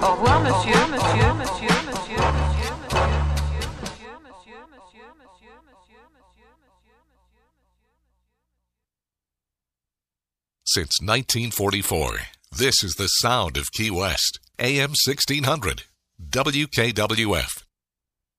Au revoir, monsieur, monsieur, monsieur, monsieur, Since 1944, this is the sound of Key West. AM 1600, WKWF.